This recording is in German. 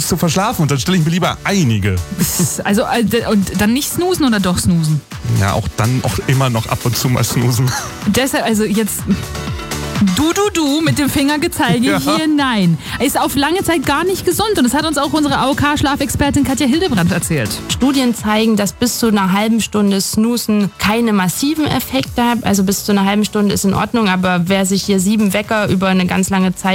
abends zu verschlafen und dann stelle ich mir lieber einige. Also, und dann nicht snoosen oder doch snoosen? Ja, auch dann auch immer noch ab und zu mal snoosen. Deshalb, also jetzt... Du mit dem Finger gezeigt. Ja. Hier nein. Ist auf lange Zeit gar nicht gesund und das hat uns auch unsere AOK-Schlafexpertin Katja Hildebrandt erzählt. Studien zeigen, dass bis zu einer halben Stunde Snoozen keine massiven Effekte hat. Also bis zu einer halben Stunde ist in Ordnung, aber wer sich hier 7 Wecker über eine ganz lange Zeit